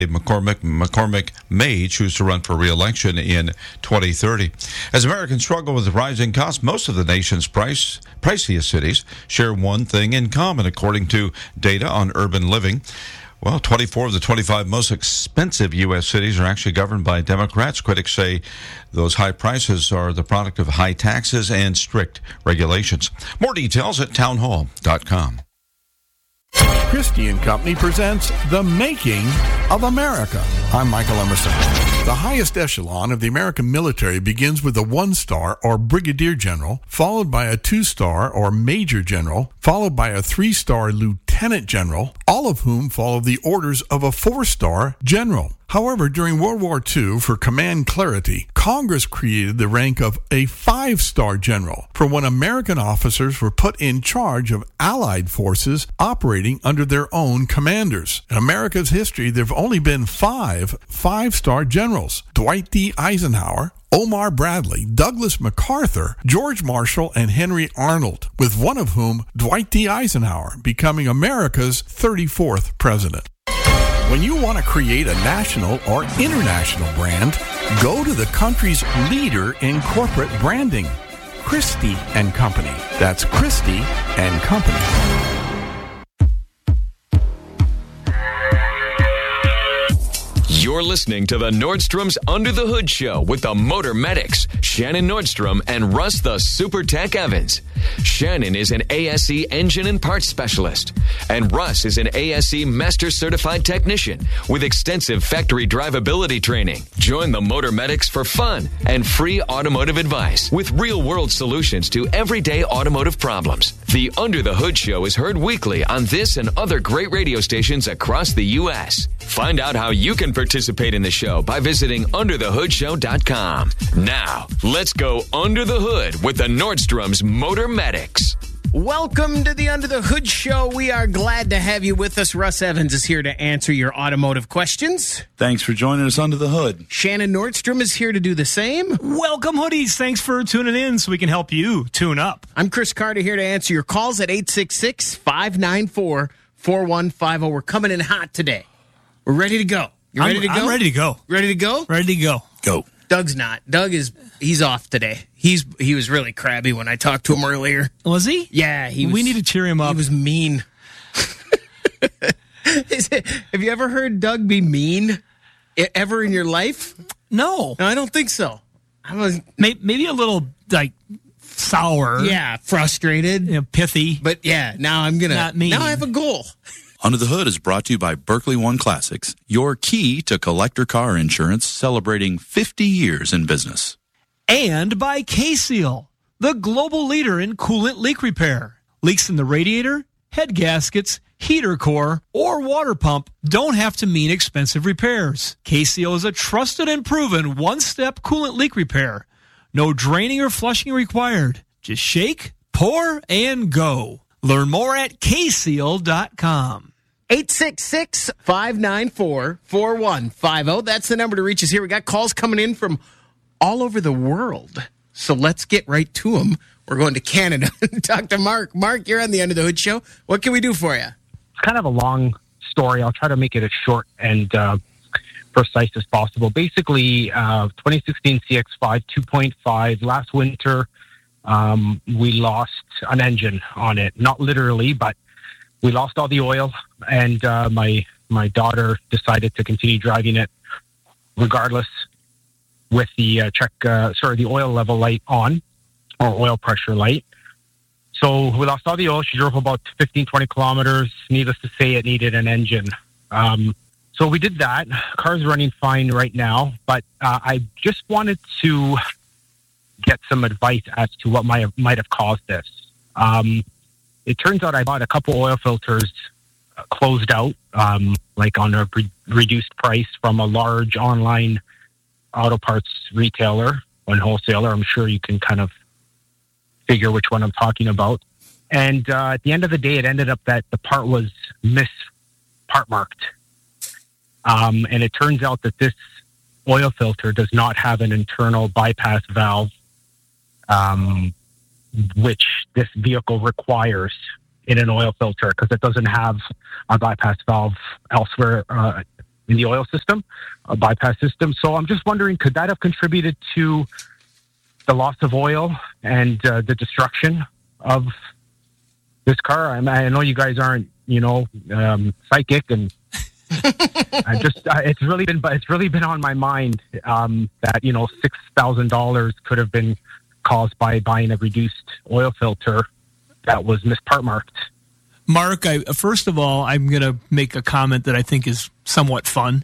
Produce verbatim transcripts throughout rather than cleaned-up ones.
McCormick, McCormick may choose to run for re-election in twenty thirty. As Americans struggle with rising costs, most of the nation's price, priciest cities share one thing in common, according to data on urban living. Well, twenty-four of the twenty-five most expensive U S cities are actually governed by Democrats. Critics say those high prices are the product of high taxes and strict regulations. More details at townhall dot com. Christie and Company presents The Making of America. I'm Michael Emerson. The highest echelon of the American military begins with a one-star or brigadier general, followed by a two-star or major general, followed by a three-star lieutenant general, all of whom follow the orders of a four-star general. However, during World War Two, for command clarity, Congress created the rank of a five-star general for when American officers were put in charge of Allied forces operating under their own commanders. In America's history, there have only been five five-star generals: Dwight D. Eisenhower, Omar Bradley, Douglas MacArthur, George Marshall, and Henry Arnold, with one of whom, Dwight D. Eisenhower, becoming America's thirty-fourth president. When you want to create a national or international brand, go to the country's leader in corporate branding, Christie and Company. That's Christie and Company. You're listening to the Nordstrom's Under the Hood Show with the Motor Medics, Shannon Nordstrom and Russ the Super Tech Evans. Shannon is an A S E engine and parts specialist, and Russ is an A S E Master Certified Technician with extensive factory drivability training. Join the Motor Medics for fun and free automotive advice with real-world solutions to everyday automotive problems. The Under the Hood Show is heard weekly on this and other great radio stations across the U S Find out how you can participate in the show by visiting under the hood show dot com. Now, let's go under the hood with the Nordstrom's Motor Medics. Welcome to the Under the Hood Show. We are glad to have you with us. Russ Evans is here to answer your automotive questions. Thanks for joining us under the hood. Shannon Nordstrom is here to do the same. Welcome, hoodies. Thanks for tuning in so we can help you tune up. I'm Chris Carter here to answer your calls at eight six six, five nine four, four one five zero. We're coming in hot today. We're ready to go. You ready I'm, to go? I'm ready to go. Ready to go? Ready to go. Go. Doug's not. Doug is, he's off today. He's He was really crabby when I talked to him earlier. Was he? Yeah. he was. We need to cheer him up. He was mean. Is it, have you ever heard Doug be mean ever in your life? No. No, I don't think so. I was Maybe a little, like, sour. Yeah, frustrated. You know, pithy. But yeah, now I'm going to. Not mean. Now I have a goal. Under the Hood is brought to you by Berkeley One Classics, your key to collector car insurance, celebrating fifty years in business. And by K-Seal, the global leader in coolant leak repair. Leaks in the radiator, head gaskets, heater core, or water pump don't have to mean expensive repairs. K-Seal is a trusted and proven one-step coolant leak repair. No draining or flushing required. Just shake, pour, and go. Learn more at K seal dot com. eight six six, five nine four, four one five zero. That's the number to reach us here. We got calls coming in from all over the world. So let's get right to them. We're going to Canada and talk to Mark. Mark, you're on the Under the Hood Show. What can we do for you? It's kind of a long story. I'll try to make it as short and uh, precise as possible. Basically, uh, twenty sixteen C X five two point five. Last winter, um, we lost an engine on it. Not literally, but we lost all the oil, and uh, my my daughter decided to continue driving it regardless, with the uh, check, uh, sorry, the oil level light on, or oil pressure light. So we lost all the oil. She drove about fifteen, twenty kilometers. Needless to say, it needed an engine. Um, so we did that. Car's running fine right now, but uh, I just wanted to get some advice as to what might have, might have caused this. Um, it turns out I bought a couple oil filters uh, closed out, um, like on a re- reduced price from a large online auto parts retailer and wholesaler. I'm sure you can kind of figure which one I'm talking about. And uh, at the end of the day, it ended up that the part was mis part marked. Um, and it turns out that this oil filter does not have an internal bypass valve, um, which this vehicle requires in an oil filter, because it doesn't have a bypass valve elsewhere, uh, in the oil system, a bypass system. So I'm just wondering, could that have contributed to the loss of oil and uh, the destruction of this car? I, I know you guys aren't, you know, um, psychic, and I just uh, it's really been, but it's really been on my mind um, that you know six thousand dollars could have been caused by buying a reduced oil filter that was mispart marked. Mark, I, first of all, I'm going to make a comment that I think is somewhat fun.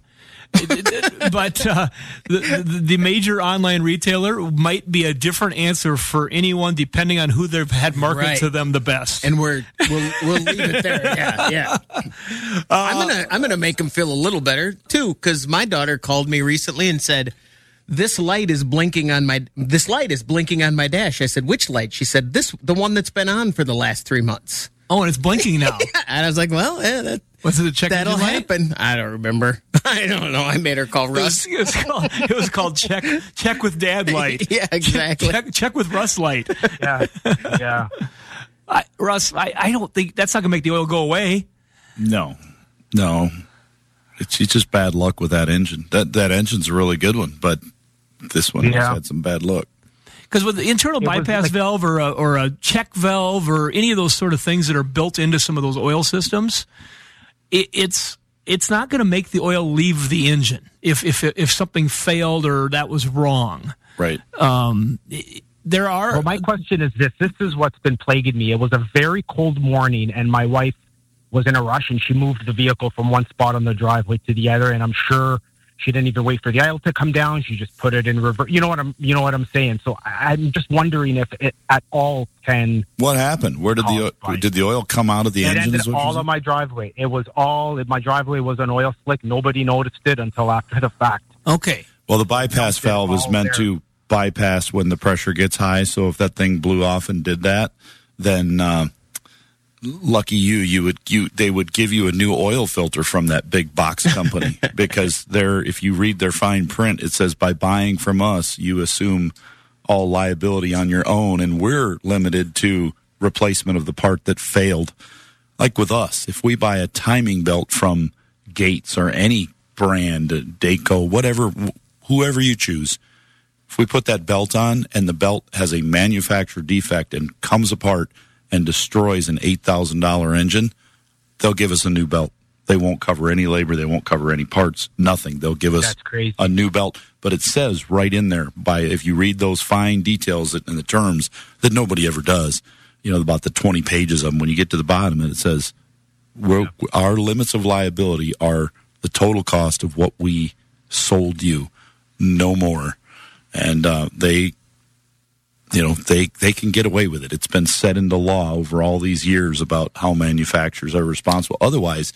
But uh, the, the, the major online retailer might be a different answer for anyone depending on who they've had market Right. to them the best. And we're we'll we'll leave it there. Yeah, yeah. Uh, I'm gonna I'm gonna make him feel a little better too, because my daughter called me recently and said, "This light is blinking on my this light is blinking on my dash." I said, "Which light?" She said, "This the one that's been on for the last three months." Oh, and it's blinking now. And I was like, "Well, yeah, that, Was it a check that'll engine light? happen." I don't remember. I don't know. I made her call It was, Russ. it was called, it was called check check with Dad light. Yeah, exactly. Check, check with Russ light. Yeah, yeah. I, Russ, I, I don't think that's not going to make the oil go away. No, no. It's, it's just bad luck with that engine. That that engine's a really good one, but this one Yeah. has had some bad luck. Because with the internal It was bypass like- valve or a, or a check valve or any of those sort of things that are built into some of those oil systems, it, it's it's not going to make the oil leave the engine if if if something failed or that was wrong. Right. Um, there are. Well, my question is this. This is what's been plaguing me. It was a very cold morning, and my wife was in a rush, and she moved the vehicle from one spot on the driveway to the other, and I'm sure she didn't even wait for the aisle to come down. She just put it in reverse. You know what I'm, you know what I'm saying? So I- I'm just wondering if it at all can... What happened? Where did the Oh, oil, fine. did the oil come out of the It engine? ended is what you're all saying? on my driveway. It was all... My driveway was an oil slick. Nobody noticed it until after the fact. Okay. Well, the bypass Dumped it valve is all meant there. to bypass when the pressure gets high. So if that thing blew off and did that, then uh, lucky you, you would you they would give you a new oil filter from that big box company because they're if you read their fine print, it says by buying from us, you assume all liability on your own, and we're limited to replacement of the part that failed. Like with us, if we buy a timing belt from Gates or any brand, Dayco, whatever, whoever you choose, if we put that belt on and the belt has a manufacturer defect and comes apart and destroys an eight thousand dollars engine, they'll give us a new belt. They won't cover any labor. They won't cover any parts, nothing. They'll give us That's crazy. a new belt. But it says right in there, by if you read those fine details and the terms that nobody ever does, you know, about the twenty pages of them, when you get to the bottom, it says we're, our limits of liability are the total cost of what we sold you, no more. And uh, they, you know, they they can get away with it. It's been set into law over all these years about how manufacturers are responsible. Otherwise,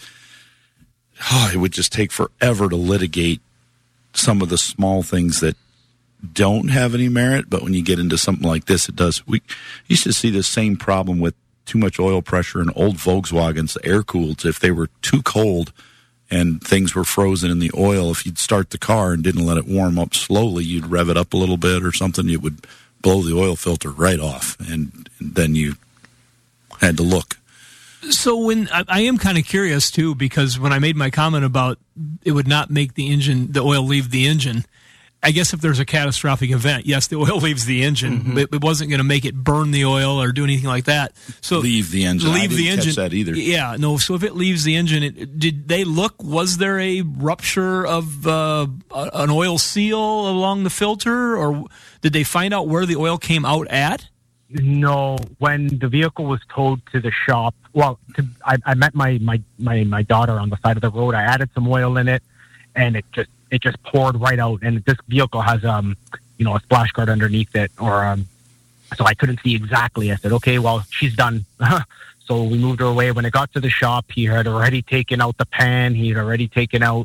oh, it would just take forever to litigate some of the small things that don't have any merit. But when you get into something like this, it does. We used to see the same problem with too much oil pressure in old Volkswagens, the air cooled. If they were too cold and things were frozen in the oil, if you'd start the car and didn't let it warm up slowly, you'd rev it up a little bit or something, it would blow the oil filter right off, and, and then you had to look. So when I, I am kind of curious too, because when I made my comment about it would not make the engine, the oil leave the engine, I guess if there's a catastrophic event, yes, the oil leaves the engine, Mm-hmm. but it wasn't going to make it burn the oil or do anything like that. So Leave the engine. I Leave the didn't catch engine. that either. Yeah, no. So if it leaves the engine, it, did they look? Was there a rupture of uh, an oil seal along the filter, or did they find out where the oil came out at? No, when the vehicle was towed to the shop, well, to, I, I met my, my, my, my daughter on the side of the road. I added some oil in it, and it just it just poured right out. And this vehicle has um you know a splash guard underneath it, or um so I couldn't see exactly. I said, okay, well, she's done. So we moved her away. When it got to the shop, he had already taken out the pan. He had already taken out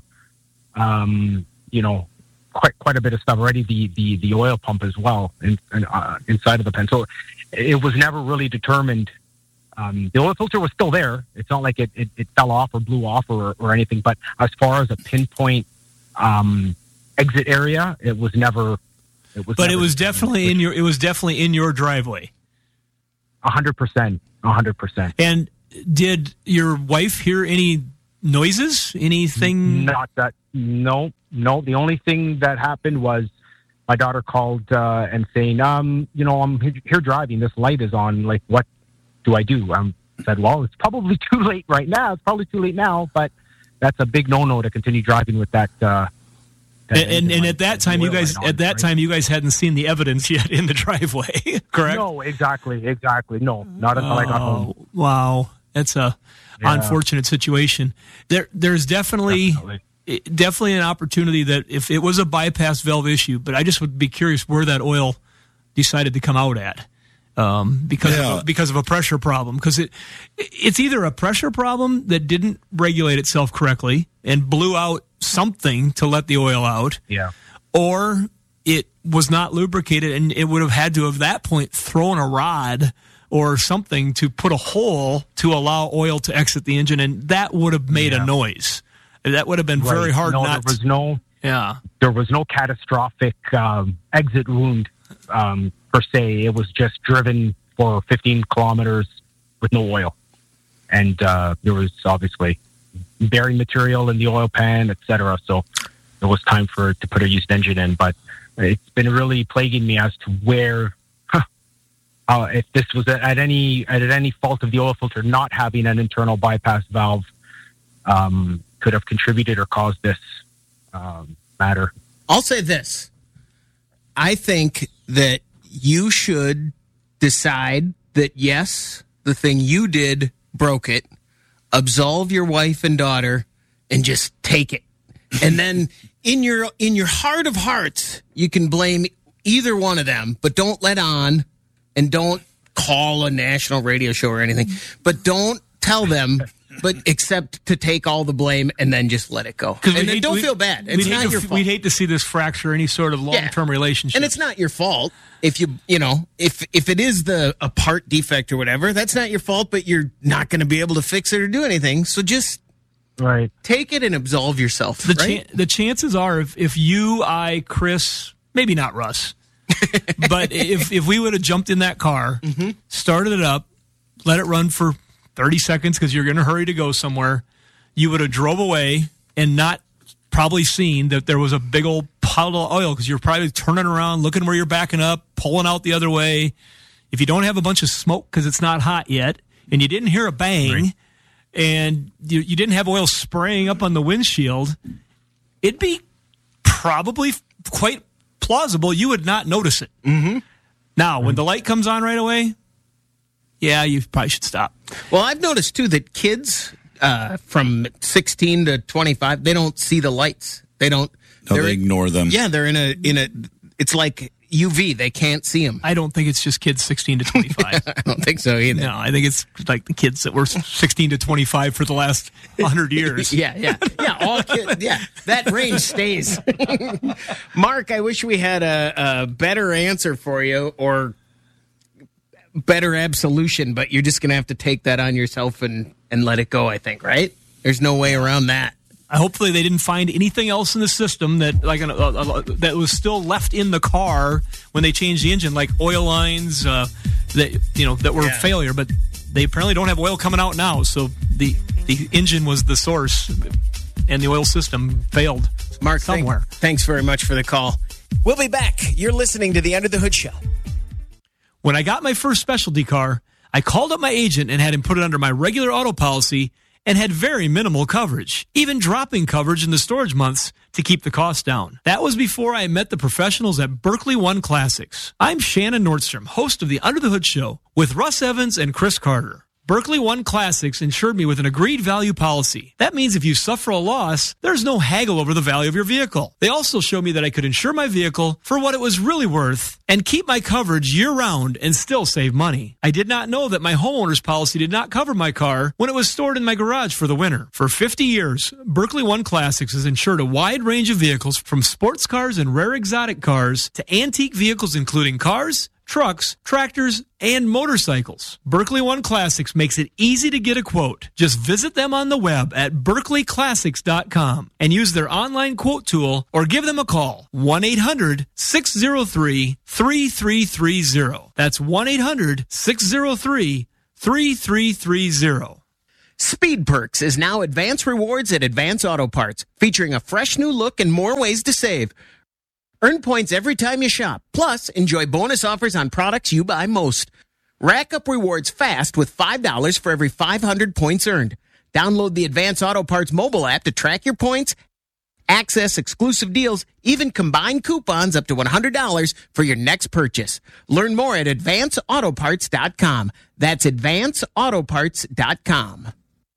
um you know. Quite quite a bit of stuff already. The the, the oil pump as well, in, in, uh, inside of the pen. So it was never really determined. Um, the oil filter was still there. It's not like it, it, it fell off or blew off or, or anything. But as far as a pinpoint um, exit area, it was never. It was. But never it was determined. definitely in your. It was definitely in your driveway. A hundred percent. A hundred percent. And did your wife hear any noises? Anything? Not that. No, no. The only thing that happened was my daughter called uh, and saying, um, you know, I'm here driving. This light is on. Like, what do I do? I said, well, it's probably too late right now. It's probably too late now, but that's a big no-no to continue driving with that. Uh, that and and, and at that time, you guys on, at that right? time you guys hadn't seen the evidence yet in the driveway, correct? No, exactly, exactly. No, not until oh, I got home. Wow, that's a yeah. unfortunate situation. There, there's definitely. definitely. Definitely an opportunity that if it was a bypass valve issue, but I just would be curious where that oil decided to come out at, um, because yeah. of a, because of a pressure problem. Because it it's either a pressure problem that didn't regulate itself correctly and blew out something to let the oil out, yeah, or it was not lubricated and it would have had to have at that point thrown a rod or something to put a hole to allow oil to exit the engine, and that would have made yeah. a noise. That would have been very right. hard no, not there was no yeah there was no catastrophic um, exit wound um, per se. It was just driven for fifteen kilometers with no oil, and uh, there was obviously bearing material in the oil pan, et cetera. So it was time for to put a used engine in. But it's been really plaguing me as to where huh, uh, if this was at any at any fault of the oil filter not having an internal bypass valve. Um, could have contributed or caused this um, matter. I'll say this. I think that you should decide that, yes, the thing you did broke it, absolve your wife and daughter, and just take it. And then in your in your heart of hearts, you can blame either one of them, but don't let on and don't call a national radio show or anything. But don't tell them... But except to take all the blame and then just let it go. And then don't we, feel bad. It's not your to, fault. We'd hate to see this fracture any sort of long-term yeah. relationship. And it's not your fault. If you, you know, if if it is the a part defect or whatever, that's not your fault, but you're not going to be able to fix it or do anything. So just right. take it and absolve yourself. The, right? cha- the chances are if, if you, I, Chris, maybe not Russ, but if, if we would have jumped in that car, mm-hmm. started it up, let it run for thirty seconds because you're going to hurry to go somewhere, you would have drove away and not probably seen that there was a big old pile of oil because you're probably turning around, looking where you're backing up, pulling out the other way. If you don't have a bunch of smoke because it's not hot yet, and you didn't hear a bang, right. and you, you didn't have oil spraying up on the windshield, it'd be probably quite plausible you would not notice it. Mm-hmm. Now, when the light comes on right away, yeah, you probably should stop. Well, I've noticed, too, that kids uh, from sixteen to twenty-five, they don't see the lights. They don't. No, they ignore them. Yeah, they're in a, in a, it's like U V. They can't see them. I don't think it's just kids sixteen to twenty-five. I don't think so either. No, I think it's like the kids that were sixteen to twenty-five for the last one hundred years. yeah, yeah. Yeah, all kids. Yeah, that range stays. Mark, I wish we had a, a better answer for you or better absolution, but you're just going to have to take that on yourself and, and let it go, I think, right? There's no way around that. Hopefully they didn't find anything else in the system that like an, uh, uh, that was still left in the car when they changed the engine, like oil lines uh, that you know that were yeah. a failure. But they apparently don't have oil coming out now, so the the engine was the source, and the oil system failed. Mark, somewhere. Thank, thanks very much for the call. We'll be back. You're listening to the Under the Hood Show. When I got my first specialty car, I called up my agent and had him put it under my regular auto policy and had very minimal coverage, even dropping coverage in the storage months to keep the cost down. That was before I met the professionals at Berkeley One Classics. I'm Shannon Nordstrom, host of the Under the Hood Show with Russ Evans and Chris Carter. Berkeley One Classics insured me with an agreed value policy. That means if you suffer a loss, there's no haggle over the value of your vehicle. They also showed me that I could insure my vehicle for what it was really worth and keep my coverage year-round and still save money. I did not know that my homeowner's policy did not cover my car when it was stored in my garage for the winter. For fifty years, Berkeley One Classics has insured a wide range of vehicles from sports cars and rare exotic cars to antique vehicles including cars, trucks, tractors, and motorcycles. Berkeley One Classics makes it easy to get a quote. Just visit them on the web at berkeley classics dot com and use their online quote tool or give them a call. one eight hundred six oh three three three three oh. That's one eight hundred six oh three three three three oh. Speed Perks is now Advance Rewards at Advance Auto Parts, featuring a fresh new look and more ways to save. Earn points every time you shop. Plus, enjoy bonus offers on products you buy most. Rack up rewards fast with five dollars for every five hundred points earned. Download the Advance Auto Parts mobile app to track your points, access exclusive deals, even combine coupons up to one hundred dollars for your next purchase. Learn more at advance auto parts dot com. That's advance auto parts dot com.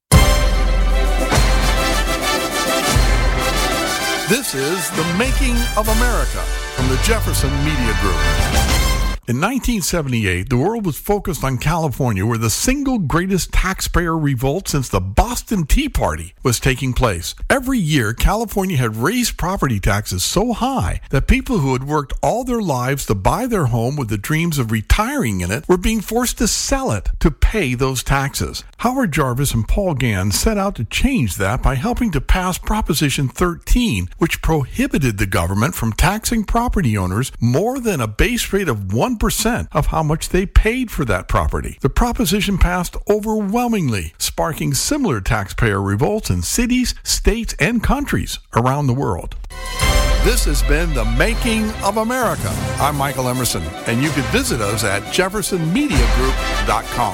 This is The Making of America from the Jefferson Media Group. In nineteen seventy-eight, the world was focused on California, where the single greatest taxpayer revolt since the Boston Tea Party was taking place. Every year, California had raised property taxes so high that people who had worked all their lives to buy their home with the dreams of retiring in it were being forced to sell it to pay those taxes. Howard Jarvis and Paul Gann set out to change that by helping to pass Proposition thirteen, which prohibited the government from taxing property owners more than a base rate of one percent of how much they paid for that property. The proposition passed overwhelmingly, sparking similar taxpayer revolts in cities, states, and countries around the world. This has been The Making of America. I'm Michael Emerson, and you can visit us at jefferson media group dot com.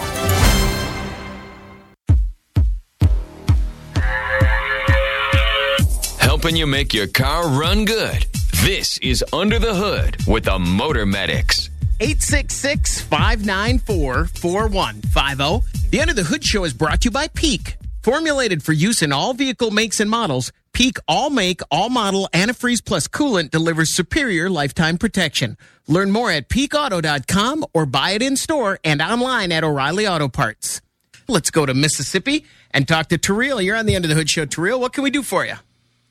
Helping you make your car run good. This is Under the Hood with the Motor Medics. eight six six, five nine four, four one five zero. The Under the Hood Show is brought to you by Peak. Formulated for use in all vehicle makes and models, Peak All Make, All Model Antifreeze Plus Coolant delivers superior lifetime protection. Learn more at peak auto dot com or buy it in store and online at O'Reilly Auto Parts. Let's go to Mississippi and talk to Terrell. You're on the Under the Hood Show. Terrell, what can we do for you?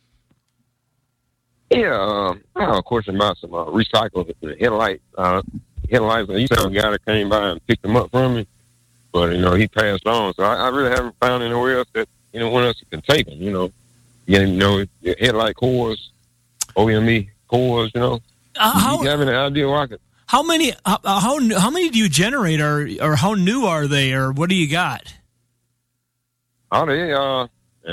Yeah, uh, I have a question about some uh, recycled headlight. Uh, headlights. I used to have a guy that came by and picked them up from me, but, you know, he passed on. So I, I really haven't found anywhere else that anyone else can take them, you know. You know, headlight cores, O E M E cores, you know. Uh, how, you have any idea where I could? How many, uh, how, how many do you generate, or, or how new are they, or what do you got? Oh, they, uh,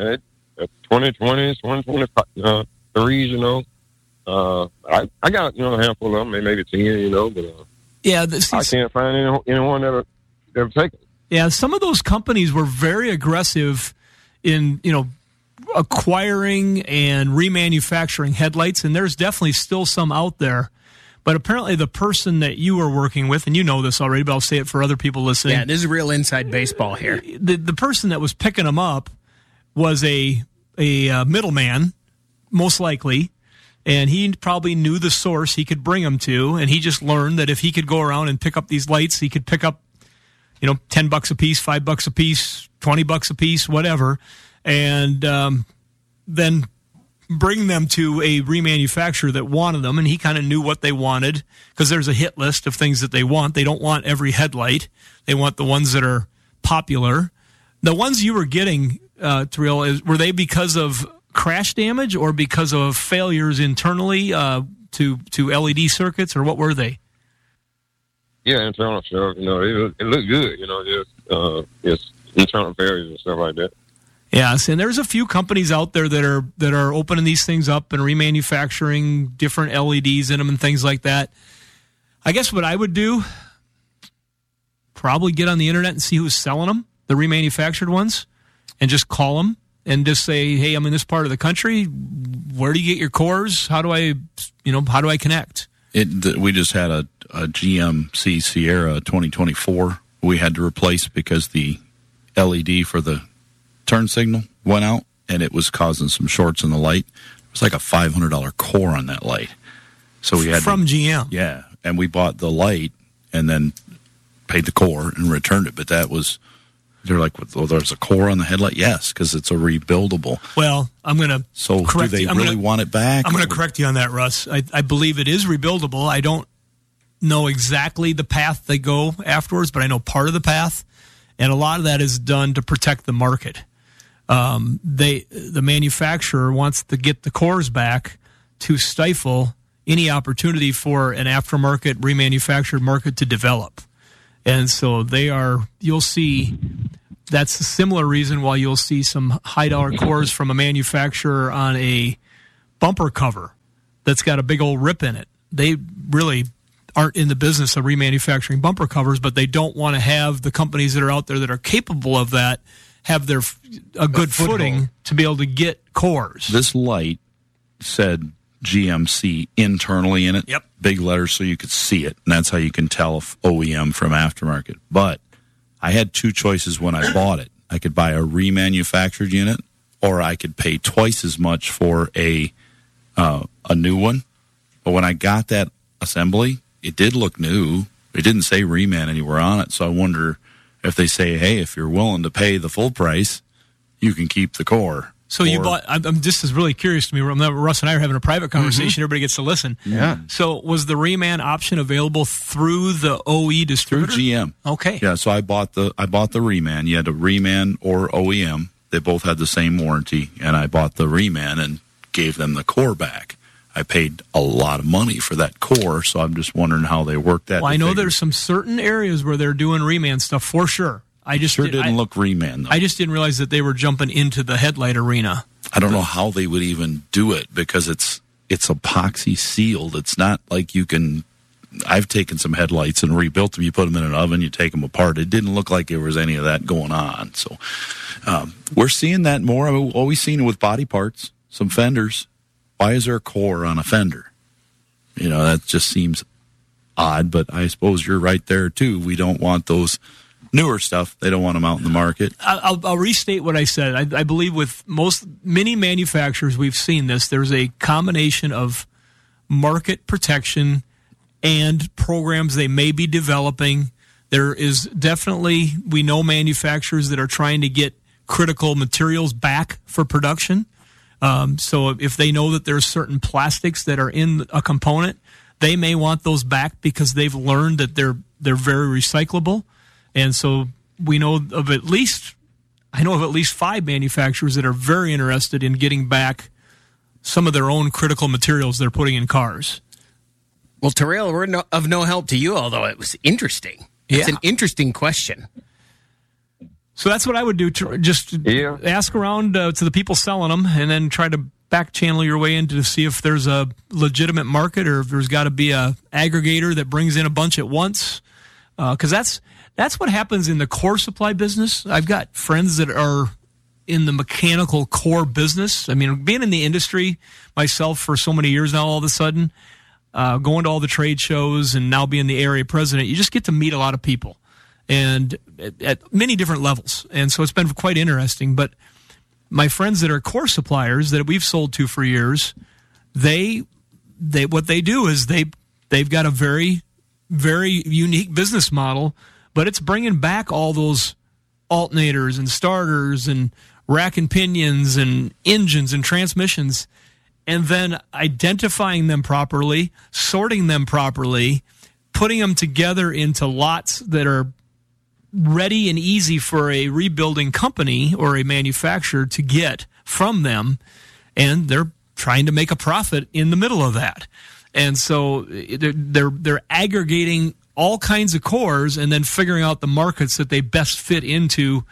twenty twenties, twenty twenty-threes, you know. Uh, I, I got, you know, a handful of them, maybe ten, you know, but uh, yeah, this, I can't find any, anyone that ever take it. Yeah, some of those companies were very aggressive in, you know, acquiring and remanufacturing headlights, and there's definitely still some out there. But apparently the person that you were working with, and you know this already, but I'll say it for other people listening. Yeah, this is real inside baseball here. The the person that was picking them up was a a uh, middleman, most likely, and he probably knew the source he could bring them to, and he just learned that if he could go around and pick up these lights, he could pick up, you know, ten bucks a piece, five bucks a piece, twenty bucks a piece, whatever, and um, then bring them to a remanufacturer that wanted them, and he kind of knew what they wanted, because there's a hit list of things that they want. They don't want every headlight. They want the ones that are popular. The ones you were getting, uh, Terrell, is, were they because of crash damage or because of failures internally uh, to to L E D circuits, or what were they? Yeah, internal stuff. You know, it, it looked good. You know, just uh, just internal failures and stuff like that. Yes, and there's a few companies out there that are that are opening these things up and remanufacturing different L E Ds in them and things like that. I guess what I would do, probably get on the internet and see who's selling them, the remanufactured ones, and just call them and just say, "Hey, I'm in this part of the country. Where do you get your cores? How do I, you know, how do I connect?" It, th- we just had a, a G M C Sierra twenty twenty-four we had to replace because the L E D for the turn signal went out, and it was causing some shorts in the light. It was like a five hundred dollars core on that light. So we had from to, G M. Yeah, and we bought the light and then paid the core and returned it. But that was, they're like, well, there's a core on the headlight? Yes, because it's a rebuildable. Well, I'm going to So correct do they you. I'm really gonna, want it back? I'm going to correct you on that, Russ. I, I believe it is rebuildable. I don't know exactly the path they go afterwards, but I know part of the path, and a lot of that is done to protect the market. Um, they the manufacturer wants to get the cores back to stifle any opportunity for an aftermarket remanufactured market to develop. And so they are, you'll see that's a similar reason why you'll see some high-dollar cores from a manufacturer on a bumper cover that's got a big old rip in it. They really aren't in the business of remanufacturing bumper covers, but they don't want to have the companies that are out there that are capable of that have their a good footing to be able to get cores. This light said G M C internally in it. Yep. Big letters so you could see it, and that's how you can tell if O E M from aftermarket. But I had two choices when I bought it. I could buy a remanufactured unit, or I could pay twice as much for a uh, a new one. But when I got that assembly, it did look new. It didn't say reman anywhere on it, so I wonder if they say, hey, if you're willing to pay the full price, you can keep the core. So or, you bought, I'm, I'm, this is really curious to me. Russ and I are having a private conversation. Mm-hmm. Everybody gets to listen. Yeah. So was the reman option available through the O E distributor? Through G M. Okay. Yeah, so I bought the I bought the reman. You had a reman or O E M. They both had the same warranty, and I bought the reman and gave them the core back. I paid a lot of money for that core, so I'm just wondering how they work that. Well, I know figure. There's some certain areas where they're doing reman stuff for sure. I just sure did, didn't I, look reman, though. I just didn't realize that they were jumping into the headlight arena. I don't know how they would even do it because it's it's epoxy sealed. It's not like you can. I've taken some headlights and rebuilt them. You put them in an oven, you take them apart. It didn't look like there was any of that going on. So um, we're seeing that more. I mean, we've always seen it with body parts, some fenders. Why is there a core on a fender? You know, that just seems odd, but I suppose you're right there, too. We don't want those newer stuff. They don't want them out in the market. I'll, I'll restate what I said. I, I believe with most, many manufacturers, we've seen this. There's a combination of market protection and programs they may be developing. There is definitely, we know manufacturers that are trying to get critical materials back for production. Um, so if they know that there's certain plastics that are in a component, they may want those back because they've learned that they're they're very recyclable. And so we know of at least, I know of at least five manufacturers that are very interested in getting back some of their own critical materials they're putting in cars. Well, Terrell, we're no, of no help to you, although it was interesting. It's Yeah. an interesting question. So that's what I would do. To just Yeah. ask around uh, to the people selling them, and then try to back channel your way in to see if there's a legitimate market or if there's got to be a aggregator that brings in a bunch at once. Because uh, that's that's what happens in the core supply business. I've got friends that are in the mechanical core business. I mean, being in the industry myself for so many years now, all of a sudden, uh, going to all the trade shows and now being the area president, you just get to meet a lot of people. And at, at many different levels. And so it's been quite interesting. But my friends that are core suppliers that we've sold to for years, they they what they do is they they've got a very very unique business model, but it's bringing back all those alternators and starters and rack and pinions and engines and transmissions, and then identifying them properly, sorting them properly, putting them together into lots that are ready and easy for a rebuilding company or a manufacturer to get from them, and they're trying to make a profit in the middle of that. And so they're they're, they're aggregating all kinds of cores and then figuring out the markets that they best fit into.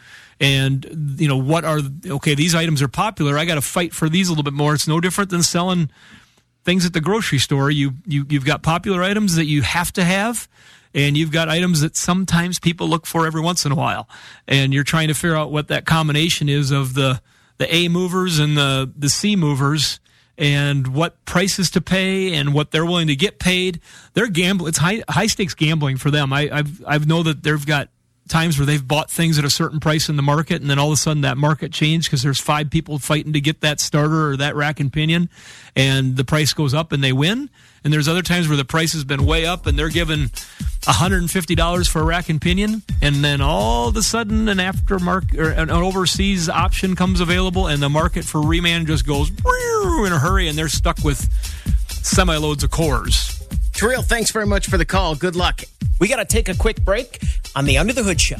And, you know, what are, okay, these items are popular. I got to fight for these a little bit more. It's no different than selling things at the grocery store. You, you, you've got popular items that you have to have, and you've got items that sometimes people look for every once in a while. And you're trying to figure out what that combination is of the, the A movers and the, the C movers, and what prices to pay and what they're willing to get paid. They're gambling. It's high, high stakes gambling for them. I, I've, I've know that they've got times where they've bought things at a certain price in the market, and then all of a sudden that market changed because there's five people fighting to get that starter or that rack and pinion, and the price goes up and they win. And there's other times where the price has been way up and they're giving one hundred fifty dollars for a rack and pinion, and then all of a sudden an aftermarket or an overseas option comes available, and the market for reman just goes in a hurry, and they're stuck with semi-loads of cores. Terrell, thanks very much for the call. Good luck. We got to take a quick break on the Under the Hood Show.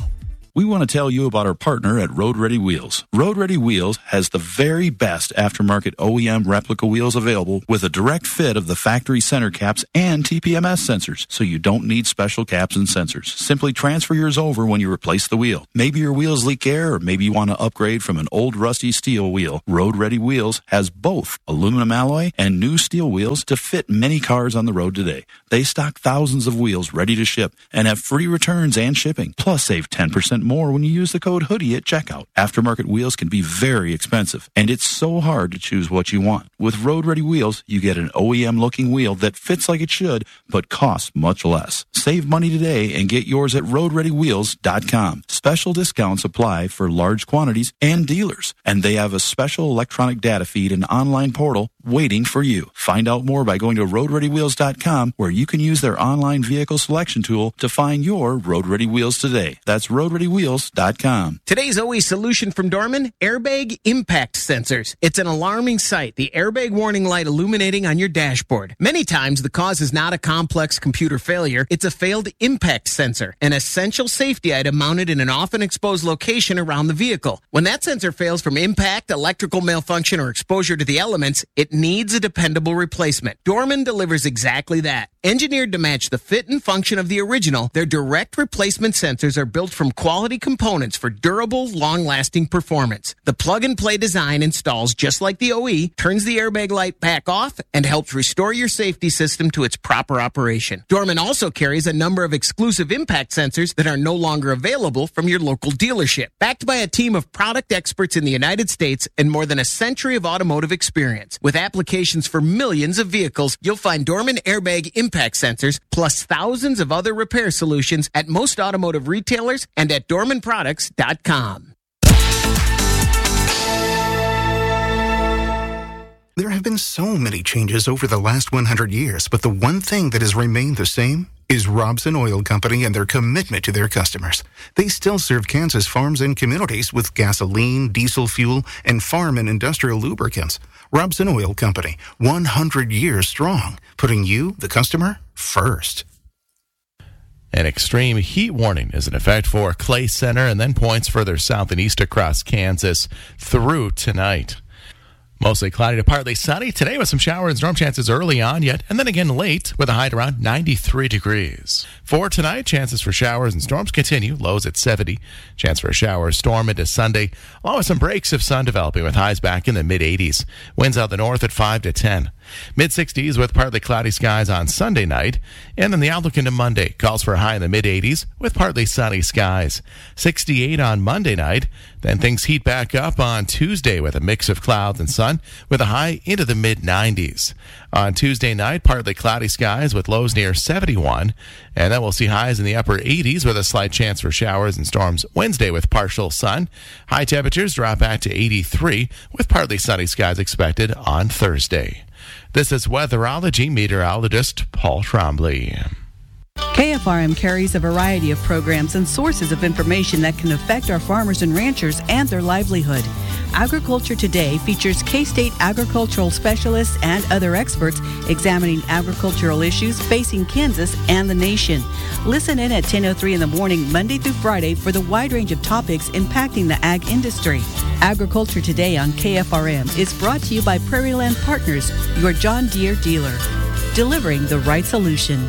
We want to tell you about our partner at Road Ready Wheels. Road Ready Wheels has the very best aftermarket O E M replica wheels available with a direct fit of the factory center caps and T P M S sensors, so you don't need special caps and sensors. Simply transfer yours over when you replace the wheel. Maybe your wheels leak air, or maybe you want to upgrade from an old rusty steel wheel. Road Ready Wheels has both aluminum alloy and new steel wheels to fit many cars on the road today. They stock thousands of wheels ready to ship and have free returns and shipping. Plus, save ten percent more when you use the code HOODIE at checkout. Aftermarket wheels can be very expensive, and it's so hard to choose what you want. With Road Ready Wheels, you get an O E M-looking wheel that fits like it should, but costs much less. Save money today and get yours at road ready wheels dot com. Special discounts apply for large quantities and dealers, and they have a special electronic data feed and online portal waiting for you. Find out more by going to road ready wheels dot com, where you can use their online vehicle selection tool to find your Road Ready wheels today. That's road ready wheels dot com. Today's O E solution from Dorman, airbag impact sensors. It's an alarming sight, the airbag warning light illuminating on your dashboard. Many times the cause is not a complex computer failure, it's a failed impact sensor, an essential safety item mounted in an often exposed location around the vehicle. When that sensor fails from impact, electrical malfunction, or exposure to the elements, it needs a dependable replacement. Dorman delivers exactly that. Engineered to match the fit and function of the original, their direct replacement sensors are built from quality components for durable, long-lasting performance. The plug-and-play design installs just like the O E, turns the airbag light back off, and helps restore your safety system to its proper operation. Dorman also carries a number of exclusive impact sensors that are no longer available from your local dealership. Backed by a team of product experts in the United States and more than a century of automotive experience. With applications for millions of vehicles, you'll find Dorman airbag impact sensors plus thousands of other repair solutions at most automotive retailers and at dorman products dot com. There have been so many changes over the last one hundred years, but the one thing that has remained the same is Robson Oil Company and their commitment to their customers. They still serve Kansas farms and communities with gasoline, diesel fuel, and farm and industrial lubricants. Robson Oil Company, one hundred years strong, putting you, the customer, first. An extreme heat warning is in effect for Clay Center and then points further south and east across Kansas through tonight. Mostly cloudy to partly sunny today with some shower and storm chances early on yet, and then again late with a high at around ninety-three degrees. For tonight, chances for showers and storms continue, lows at seventy. Chance for a shower or storm into Sunday, along with some breaks of sun developing with highs back in the mid-eighties. Winds out the north at five to ten. mid-sixties with partly cloudy skies on Sunday night, and then the outlook into Monday calls for a high in the mid-eighties with partly sunny skies. sixty-eight on Monday night, then things heat back up on Tuesday with a mix of clouds and sun with a high into the mid-nineties. On Tuesday night, partly cloudy skies with lows near seventy-one, and then we'll see highs in the upper eighties with a slight chance for showers and storms Wednesday with partial sun. High temperatures drop back to eighty-three with partly sunny skies expected on Thursday. This is Weatherology meteorologist Paul Trombley. K F R M carries a variety of programs and sources of information that can affect our farmers and ranchers and their livelihood. Agriculture Today features K-State agricultural specialists and other experts examining agricultural issues facing Kansas and the nation. Listen in at ten oh three in the morning, Monday through Friday, for the wide range of topics impacting the ag industry. Agriculture Today on K F R M is brought to you by Prairie Land Partners, your John Deere dealer, delivering the right solution.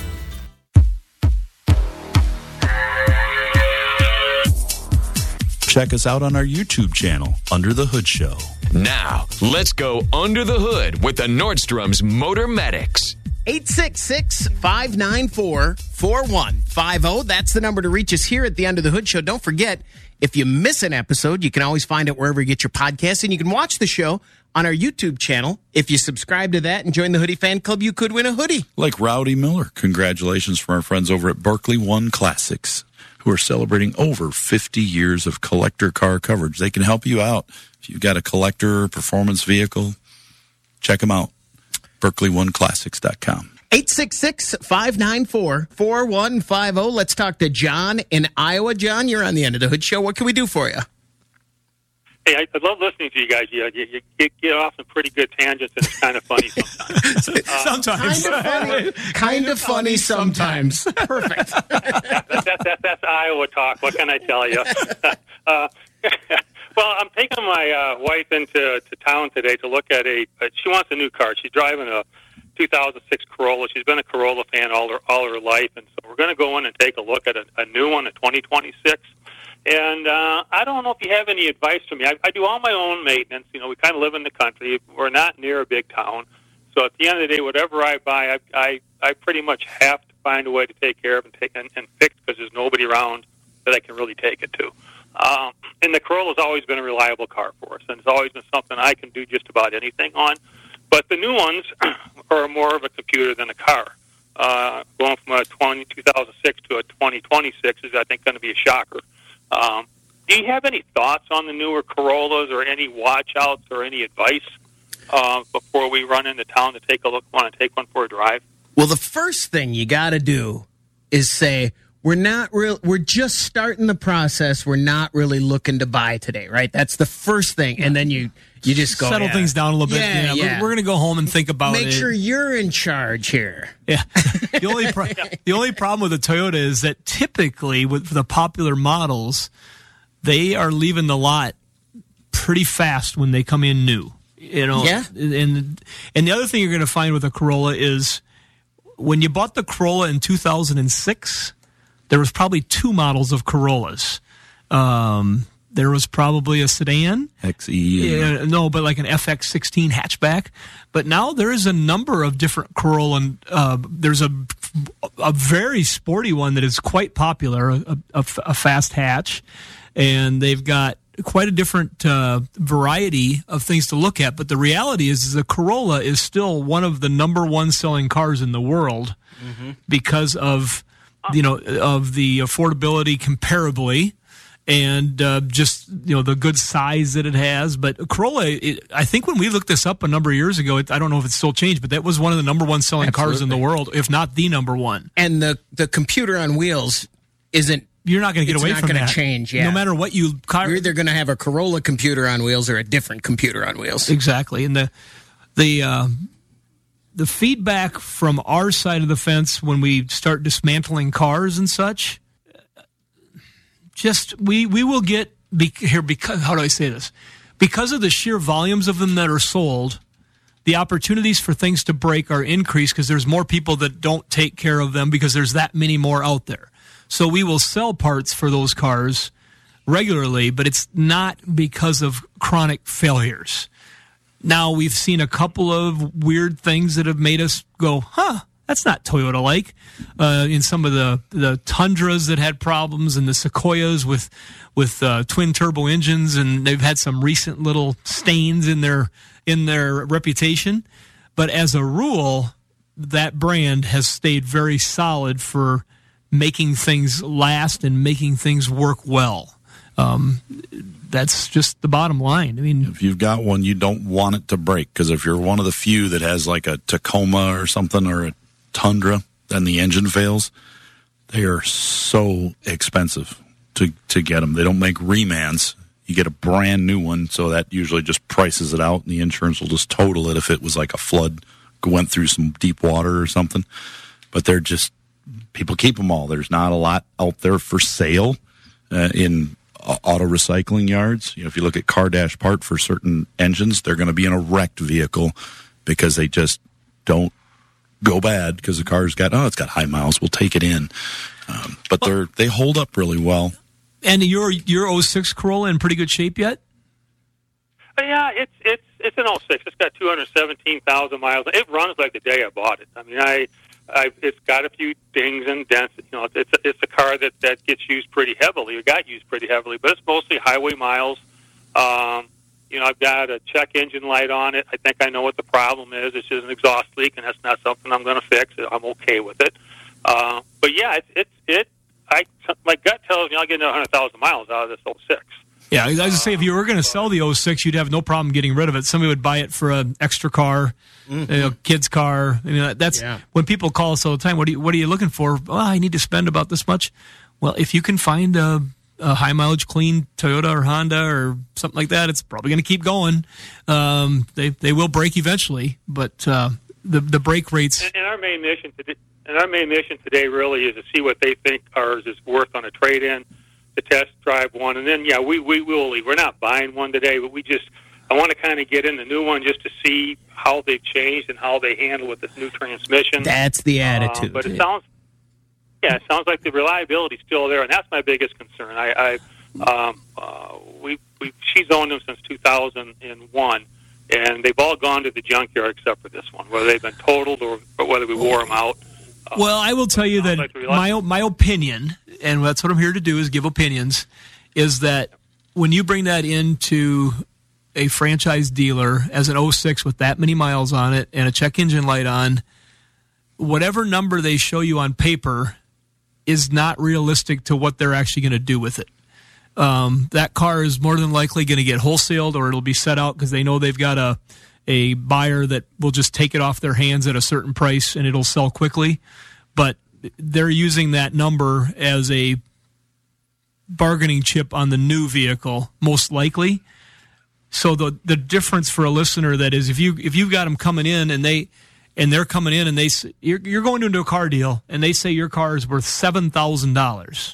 Check us out on our YouTube channel, Under the Hood Show. Now, let's go under the hood with the Nordstrom's Motor Medics. eight six six, five nine four, four one five zero. That's the number to reach us here at the Under the Hood Show. Don't forget, if you miss an episode, you can always find it wherever you get your podcasts, and you can watch the show on our YouTube channel. If you subscribe to that and join the Hoodie Fan Club, you could win a hoodie. Like Rowdy Miller. Congratulations from our friends over at Berkeley One Classics, who are celebrating over fifty years of collector car coverage. They can help you out. If you've got a collector performance vehicle, check them out. Berkeley One Classics dot com. eight six six, five nine four, four one five zero. Let's talk to John in Iowa. John, you're on the End of the Hood Show. What can we do for you? Hey, I, I love listening to you guys. You, you, you get, get off some pretty good tangents, and it's kind of funny sometimes. Uh, sometimes. Kind of funny, kind of funny sometimes. Perfect. that, that, that, that's Iowa talk. What can I tell you? uh, well, I'm taking my uh, wife into to town today to look at a. Uh, she wants a new car. She's driving a two thousand six Corolla. She's been a Corolla fan all her all her life, and so we're going to go in and take a look at a, a new one, a twenty twenty-six. And uh, I don't know if you have any advice for me. I, I do all my own maintenance. You know, we kind of live in the country. We're not near a big town, so at the end of the day, whatever I buy, I I, I pretty much have to find a way to take care of and take and, and fix because there's nobody around that I can really take it to. Um, and the Corolla's always been a reliable car for us, and it's always been something I can do just about anything on. But the new ones are more of a computer than a car. Uh, going from a twenty, two thousand six to a twenty twenty-six is, I think, going to be a shocker. Um, do you have any thoughts on the newer Corollas or any watch-outs or any advice uh, before we run into town to take a look, want to take one for a drive? Well, the first thing you got to do is say, we're not real. We're just starting the process. We're not really looking to buy today, right? That's the first thing, and then you you just go settle yeah. things down a little bit. Yeah, yeah, yeah. We're, we're going to go home and think about Make it. Make sure you're in charge here. Yeah. The only pro- the only problem with the Toyota is that typically with the popular models, they are leaving the lot pretty fast when they come in new. You know. Yeah. And and the other thing you're going to find with a Corolla is when you bought the Corolla in two thousand six. There was probably two models of Corollas. Um, there was probably a sedan. X E. Yeah, no, but like an F X sixteen hatchback. But now there is a number of different Corolla. Uh, there's a, a very sporty one that is quite popular, a, a, a fast hatch. And they've got quite a different uh, variety of things to look at. But the reality is, is the Corolla is still one of the number one selling cars in the world mm-hmm. because of... you know, of the affordability comparably and uh, just, you know, the good size that it has. But Corolla, it, I think when we looked this up a number of years ago, it, I don't know if it's still changed, but that was one of the number one selling Absolutely. cars in the world, if not the number one. And the, the computer on wheels isn't, you're not going to get away from that. It's not going to change, yeah. No matter what you... Car- you're either going to have a Corolla computer on wheels or a different computer on wheels. Exactly. And the... the uh, The feedback from our side of the fence when we start dismantling cars and such, just we we will get be, here because how do I say this? Because of the sheer volumes of them that are sold, the opportunities for things to break are increased because there's more people that don't take care of them because there's that many more out there. So we will sell parts for those cars regularly, but it's not because of chronic failures. Now, we've seen a couple of weird things that have made us go, huh, that's not Toyota-like. Uh, in some of the, the Tundras that had problems and the Sequoias with with uh, twin-turbo engines, and they've had some recent little stains in their in their reputation. But as a rule, that brand has stayed very solid for making things last and making things work well. Um, that's just the bottom line. I mean, if you've got one, you don't want it to break, because if you're one of the few that has like a Tacoma or something or a Tundra and the engine fails, they are so expensive to, to get them. They don't make remans. You get a brand new one, so that usually just prices it out, and the insurance will just total it if it was like a flood, went through some deep water or something. But they're just, people keep them all. There's not a lot out there for sale uh, in auto recycling yards. You know, if you look at car dash part for certain engines, they're going to be in a wrecked vehicle because they just don't go bad because the car's got, oh, it's got high miles, we'll take it in. Um, but they're they hold up really well. And your your oh six Corolla in pretty good shape yet? Uh, yeah, it's it's it's an oh six. It's got two hundred seventeen thousand miles. It runs like the day I bought it. I mean, I I've, it's got a few dings and dents. You know, it's a, it's a car that, that gets used pretty heavily. It got used pretty heavily, but it's mostly highway miles. Um, you know, I've got a check engine light on it. I think I know what the problem is. It's just an exhaust leak, and that's not something I'm going to fix. I'm okay with it. Uh, but yeah, it's it's it. I my gut tells me I'll get another hundred thousand miles out of this oh six. Yeah, I was going to say, if you were going to sell the oh six, you'd have no problem getting rid of it. Somebody would buy it for an extra car, mm-hmm. you know, kid's car. I mean, that's yeah. when people call us all the time. What are you What are you looking for? Oh, I need to spend about this much. Well, if you can find a a high mileage clean Toyota or Honda or something like that, it's probably going to keep going. Um, they they will break eventually, but uh, the the break rates. And, and our main mission today, and our main mission today really is to see what they think ours is worth on a trade-in, to test drive one, and then yeah, we we will leave. We're not buying one today, but we just I want to kind of get in the new one just to see how they've changed and how they handle with this new transmission. That's the attitude. Uh, but it sounds. Yeah, it sounds like the reliability's still there, and that's my biggest concern. I, I um, uh, we, we, she's owned them since two thousand one, and they've all gone to the junkyard except for this one, whether they've been totaled or, or whether we wore them out. Uh, well, I will tell you that like my my opinion, and that's what I'm here to do is give opinions, is that when you bring that into a franchise dealer as an oh six with that many miles on it and a check engine light on, whatever number they show you on paper is not realistic to what they're actually going to do with it. Um, that car is more than likely going to get wholesaled, or it'll be set out because they know they've got a a buyer that will just take it off their hands at a certain price and it'll sell quickly. But they're using that number as a bargaining chip on the new vehicle, most likely. So the the difference for a listener that is, if you if you've got them coming in and they and they're coming in and they you're, you're going into a car deal and they say your car is worth seven thousand dollars.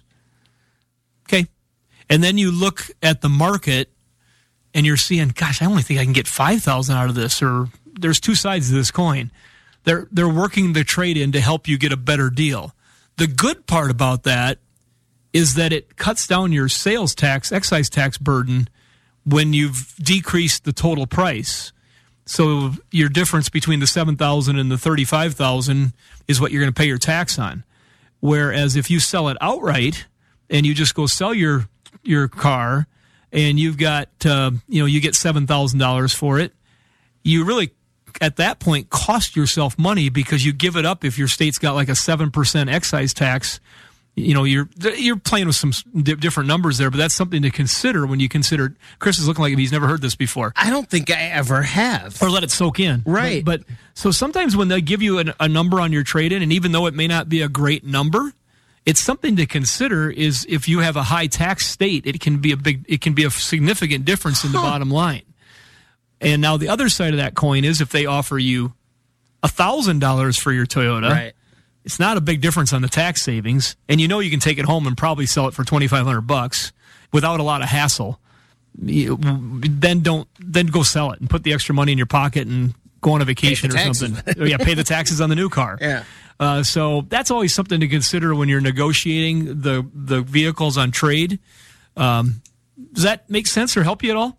Okay. And then you look at the market and you're seeing, gosh, I only think I can get five thousand dollars out of this, or there's two sides to this coin. They're they're working the trade in to help you get a better deal. The good part about that is that it cuts down your sales tax, excise tax burden when you've decreased the total price. So your difference between the seven thousand dollars and the thirty-five thousand dollars is what you're going to pay your tax on. Whereas if you sell it outright and you just go sell your your car and you've got, uh, you know, you get seven thousand dollars for it, you really, at that point, cost yourself money because you give it up if your state's got like a seven percent excise tax. You know, you're you're playing with some different numbers there, but that's something to consider when you consider. Chris is looking like he's never heard this before. I don't think I ever have. Or let it soak in. Right. But, but so sometimes when they give you an, a number on your trade-in, and even though it may not be a great number, it's something to consider. Is if you have a high tax state, it can be a big, it can be a significant difference in the huh. bottom line. And now the other side of that coin is if they offer you a thousand dollars for your Toyota. Right. It's not a big difference on the tax savings, and you know you can take it home and probably sell it for twenty-five hundred bucks without a lot of hassle. You, then don't then go sell it and put the extra money in your pocket and go on a vacation or something. Or, yeah, pay the taxes on the new car. Yeah. Uh, so that's always something to consider when you're negotiating the the vehicles on trade. Um, does that make sense or help you at all?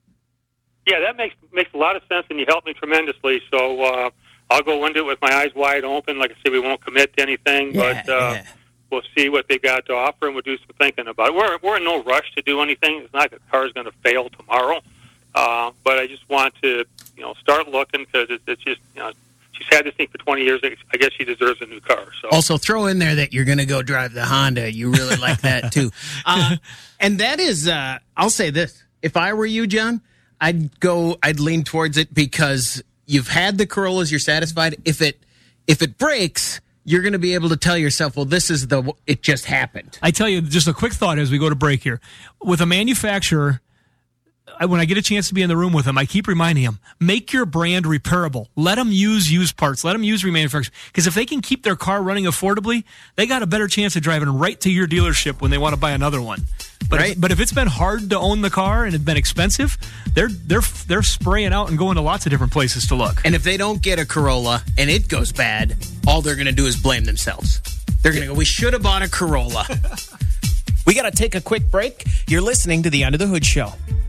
Yeah, that makes makes a lot of sense, and you helped me tremendously. So. Uh, I'll go into it with my eyes wide open. Like I said, we won't commit to anything, yeah, but uh, yeah. we'll see what they've got to offer, and we'll do some thinking about it. We're, we're in no rush to do anything. It's not like the car's going to fail tomorrow, uh, but I just want to, you know, start looking because it, it's just, you know, she's had this thing for twenty years. I guess she deserves a new car. So also throw in there that you're going to go drive the Honda. You really like that too, uh, and that is, uh, I'll say this: if I were you, John, I'd go, I'd lean towards it because you've had the Corollas, you're satisfied. If it if it breaks, you're going to be able to tell yourself, well, this is the, it just happened. I tell you, just a quick thought as we go to break here. With a manufacturer, when I get a chance to be in the room with them, I keep reminding them, make your brand repairable. Let them use used parts. Let them use remanufactured. Because if they can keep their car running affordably, they got a better chance of driving right to your dealership when they want to buy another one. But right. if, but if it's been hard to own the car and it's been expensive, they're they're they're spraying out and going to lots of different places to look. And if they don't get a Corolla and it goes bad, all they're going to do is blame themselves. They're going to go, we should have bought a Corolla. We got to take a quick break. You're listening to the Under the Hood Show.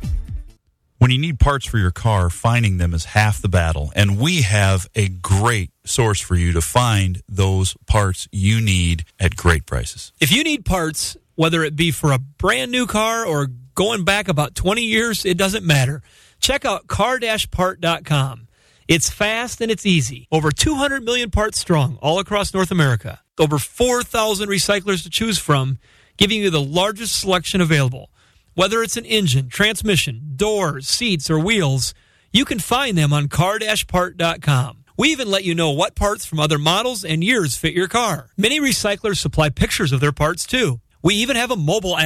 When you need parts for your car, finding them is half the battle. And we have a great source for you to find those parts you need at great prices. If you need parts, whether it be for a brand new car or going back about twenty years, it doesn't matter. Check out car dash part dot com. It's fast and it's easy. Over two hundred million parts strong all across North America. Over four thousand recyclers to choose from, giving you the largest selection available. Whether it's an engine, transmission, doors, seats, or wheels, you can find them on car dash part dot com. We even let you know what parts from other models and years fit your car. Many recyclers supply pictures of their parts, too. We even have a mobile app.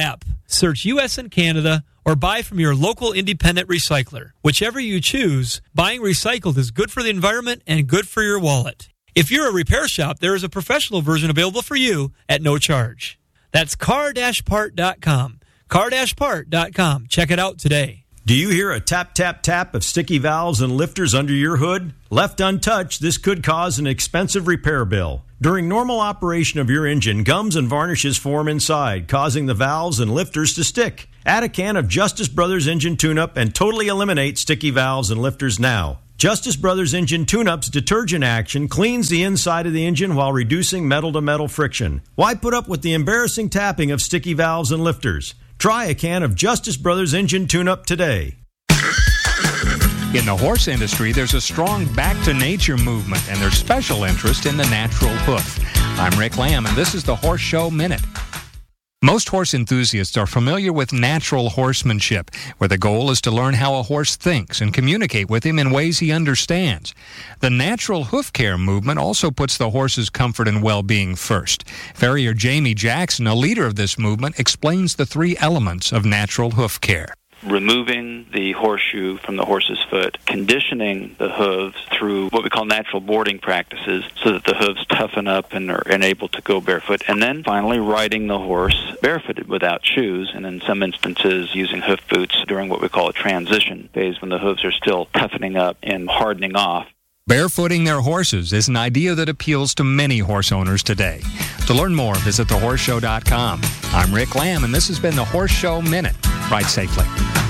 Search U S and Canada or buy from your local independent recycler. Whichever you choose, buying recycled is good for the environment and good for your wallet. If you're a repair shop, there is a professional version available for you at no charge. That's car dash part dot com. car dash part dot com. Check it out today. Do you hear a tap, tap, tap of sticky valves and lifters under your hood? Left untouched, this could cause an expensive repair bill. During normal operation of your engine, gums and varnishes form inside, causing the valves and lifters to stick. Add a can of Justice Brothers Engine Tune-Up and totally eliminate sticky valves and lifters now. Justice Brothers Engine Tune-Up's detergent action cleans the inside of the engine while reducing metal-to-metal friction. Why put up with the embarrassing tapping of sticky valves and lifters? Try a can of Justice Brothers Engine Tune-Up today. In the horse industry, there's a strong back-to-nature movement, and there's special interest in the natural hoof. I'm Rick Lamb, and this is the Horse Show Minute. Most horse enthusiasts are familiar with natural horsemanship, where the goal is to learn how a horse thinks and communicate with him in ways he understands. The natural hoof care movement also puts the horse's comfort and well-being first. Farrier Jamie Jackson, a leader of this movement, explains the three elements of natural hoof care. Removing the horseshoe from the horse's foot, conditioning the hooves through what we call natural boarding practices so that the hooves toughen up and are and able to go barefoot, and then finally riding the horse barefooted without shoes, and in some instances using hoof boots during what we call a transition phase when the hooves are still toughening up and hardening off. Barefooting their horses is an idea that appeals to many horse owners today. To learn more, visit the horse show dot com. I'm Rick Lamb, and this has been the Horse Show Minute. Ride safely.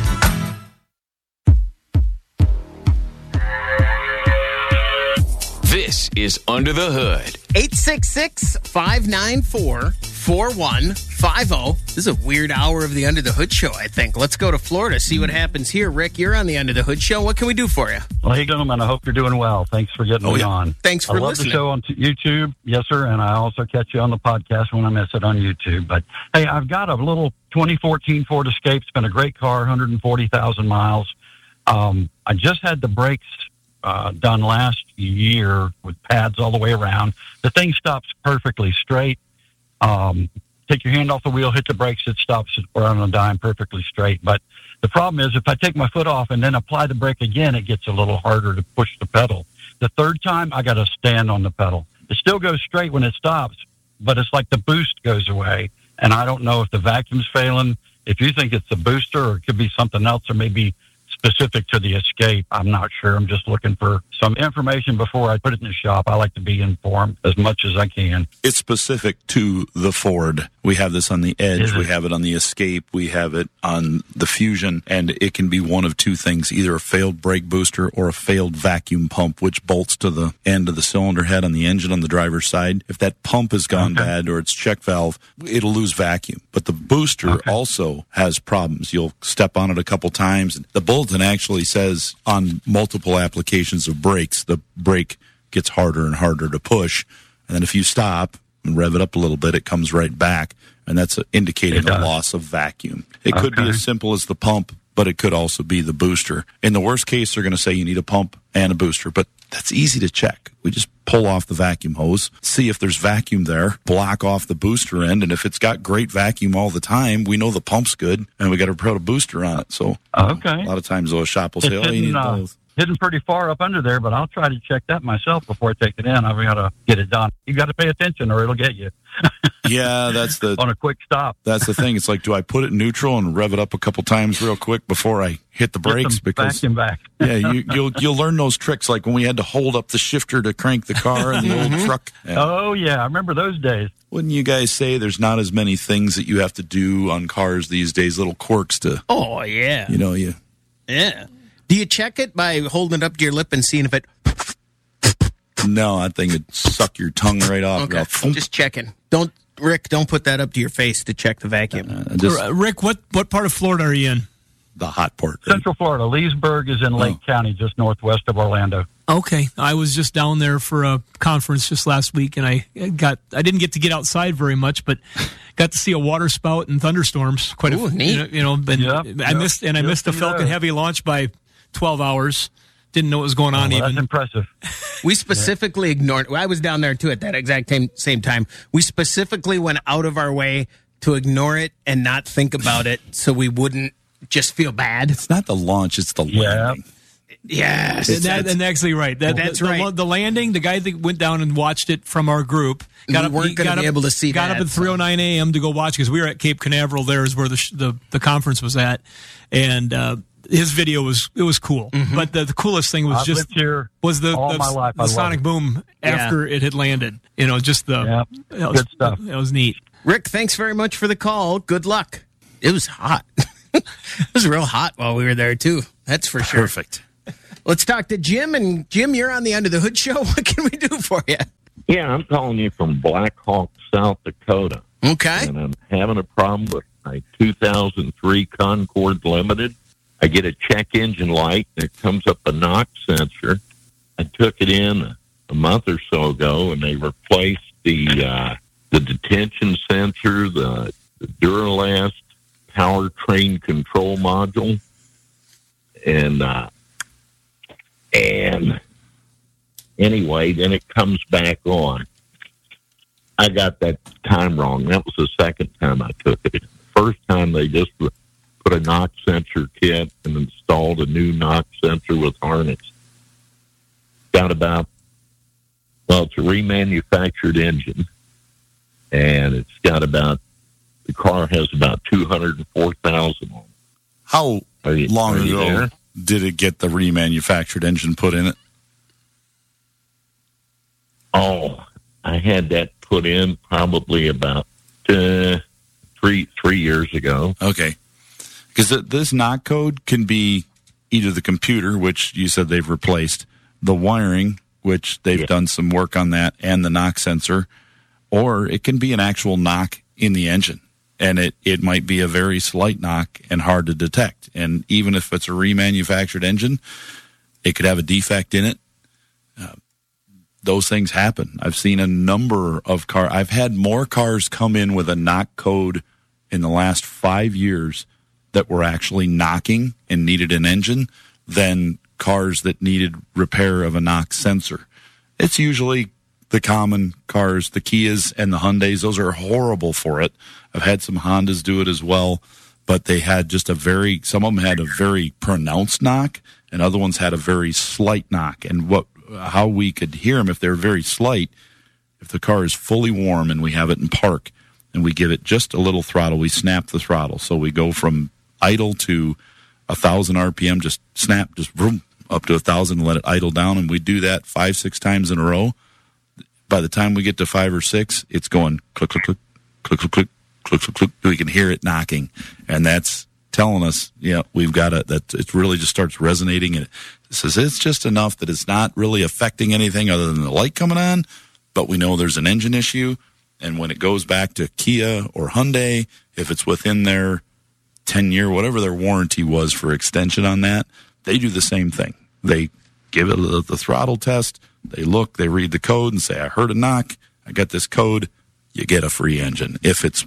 This is Under the Hood. eight six six, five nine four, four one five zero. This is a weird hour of the Under the Hood show, I think. Let's go to Florida, see what happens here. Rick, you're on the Under the Hood show. What can we do for you? Well, hey, gentlemen, I hope you're doing well. Thanks for getting oh, me yeah. on. Thanks for I love listening. the show on t- YouTube. Yes, sir, and I also catch you on the podcast when I miss it on YouTube. But, hey, I've got a little twenty fourteen Ford Escape. It's been a great car, one hundred forty thousand miles. Um, I just had the brakes Uh, done last year with pads all the way around. The thing stops perfectly straight. Um, take your hand off the wheel, hit the brakes, it stops it on a dime perfectly straight. But the problem is if I take my foot off and then apply the brake again, it gets a little harder to push the pedal. The third time, I got to stand on the pedal. It still goes straight when it stops, but it's like the boost goes away. And I don't know if the vacuum's failing. If you think it's the booster or it could be something else or maybe specific to the Escape, I'm not sure. I'm just looking for some information before I put it in the shop. I like to be informed as much as I can. It's specific to the Ford. We have this on the Edge. We have it on the Escape. We have it on the Fusion. And it can be one of two things, either a failed brake booster or a failed vacuum pump, which bolts to the end of the cylinder head on the engine on the driver's side. If that pump has gone okay. bad or its check valve, it'll lose vacuum. But the booster okay. also has problems. You'll step on it a couple times. And the bulletin actually says on multiple applications of brakes, the brake gets harder and harder to push. And then if you stop and rev it up a little bit, it comes right back. And that's indicating a loss of vacuum. It okay. could be as simple as the pump, but it could also be the booster. In the worst case, they're going to say you need a pump and a booster, but that's easy to check. We just pull off the vacuum hose, see if there's vacuum there, block off the booster end, and if it's got great vacuum all the time, we know the pump's good, and we got to put a booster on it. So okay. a lot of times, though, a shop will say, oh, you need uh, both. Hidden pretty far up under there, but I'll try to check that myself before I take it in. I've got to get it done. You got to pay attention or it'll get you. Yeah, that's the on a quick stop. That's the thing. It's like, do I put it in neutral and rev it up a couple times real quick before I hit the brakes? Because vacuum back. yeah, you, you'll you'll learn those tricks, like when we had to hold up the shifter to crank the car in the old truck. Yeah. Oh yeah, I remember those days. Wouldn't you guys say there's not as many things that you have to do on cars these days? Little quirks to. Oh yeah. You know you. Yeah. Do you check it by holding it up to your lip and seeing if it? No, that thing would suck your tongue right off. Okay, I'm just checking. Don't, Rick, don't put that up to your face to check the vacuum. Uh, just, uh, Rick, what, what part of Florida are you in? The hot part. Right? Central Florida. Leesburg is in Lake oh. County, just northwest of Orlando. Okay. I was just down there for a conference just last week, and I got I didn't get to get outside very much, but got to see a water spout and thunderstorms. Quite Ooh, a neat. You know, you know and yep, I yep, missed and I yep, missed the Falcon yeah. Heavy launch by twelve hours. Didn't know what was going on oh, well, even. That's impressive. We specifically yeah. ignored. I was down there too at that exact same same time. We specifically went out of our way to ignore it and not think about it so we wouldn't just feel bad. It's not the launch, it's the Yeah. landing. Yes. And, that, and actually right. That, That's the, the- right. The landing, the guy that went down and watched it from our group, got We up, weren't he gonna got be up- able to see got that, up at three oh nine a.m. to go watch because we were at Cape Canaveral. There is where the sh- the, the conference was at, and uh, his video was it was cool. Mm-hmm. But the, the coolest thing was I've just lived here was the all the, my life. I the love sonic it. boom after it had landed. You know, just the Yeah. that was, Good stuff. That was neat. Rick, thanks very much for the call. Good luck. It was hot. It was real hot while we were there, too. That's for sure. Perfect. Let's talk to Jim. And Jim, you're on the Under the Hood show. What can we do for you? Yeah, I'm calling you from Black Hawk, South Dakota. Okay. And I'm having a problem with my two thousand three Concord Limited. I get a check engine light, and it comes up a knock sensor. I took it in a month or so ago, and they replaced the uh, the detention sensor, the, the Duralast powertrain control module, and uh, and anyway, then it comes back on. I got that time wrong. That was the second time I took it. First time they just put a knock sensor kit and installed a new knock sensor with harness. Got about, well, it's a remanufactured engine, and it's got about, the car has about two hundred four thousand on it. How Are you- long are you ago there? did it get the remanufactured engine put in it? Oh, I had that put in probably about uh, three three years ago. Okay. Because this knock code can be either the computer, which you said they've replaced, the wiring, which they've Yeah. done some work on that, and the knock sensor, or it can be an actual knock in the engine. And it, it might be a very slight knock and hard to detect. And even if it's a remanufactured engine, it could have a defect in it. Uh, those things happen. I've seen a number of cars. I've had more cars come in with a knock code in the last five years that were actually knocking and needed an engine than cars that needed repair of a knock sensor. It's usually the common cars, the Kias and the Hyundais. Those are horrible for it. I've had some Hondas do it as well, but they had just a very, some of them had a very pronounced knock and other ones had a very slight knock. And what, how we could hear them if they're very slight, if the car is fully warm and we have it in park and we give it just a little throttle, we snap the throttle. So we go from idle to a thousand R P M, just snap, just vroom, up to a thousand and let it idle down. And we do that five, six times in a row. By the time we get to five or six, it's going click, click, click, click, click, click, click, click, click. We can hear it knocking. And that's telling us, yeah, you know, we've got it, that it really just starts resonating. And it says it's just enough that it's not really affecting anything other than the light coming on, but we know there's an engine issue. And when it goes back to Kia or Hyundai, if it's within their ten year, whatever their warranty was for extension on that, they do the same thing. They give it the, the throttle test. They look, they read the code and say, I heard a knock. I got this code. You get a free engine if it's